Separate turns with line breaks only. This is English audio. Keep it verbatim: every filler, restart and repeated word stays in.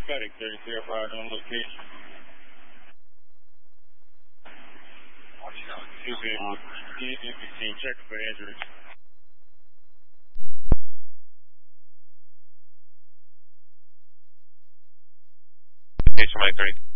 Medic thirty-three oh five on location. two B, fifteen, check for injuries.
Location Mike three.